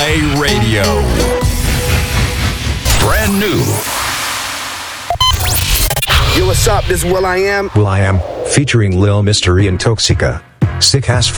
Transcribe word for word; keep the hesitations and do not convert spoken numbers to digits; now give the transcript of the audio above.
A Radio. Brand new. Yo, what's up? This is Will I Am. Will I Am, featuring Lil Mystery and Toxica. Sick ass